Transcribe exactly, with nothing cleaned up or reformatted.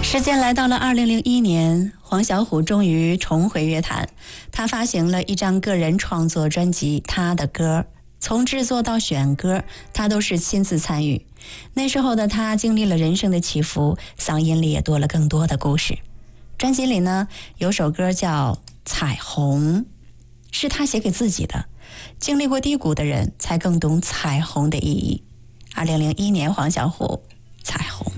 时间来到了二零零一年，黄小琥终于重回乐坛。他发行了一张个人创作专辑《他的歌》，从制作到选歌，他都是亲自参与。那时候的他经历了人生的起伏，嗓音里也多了更多的故事。专辑里呢，有首歌叫《彩虹》，是他写给自己的。经历过低谷的人才更懂彩虹的意义。二零零一年，黄小琥《彩虹》。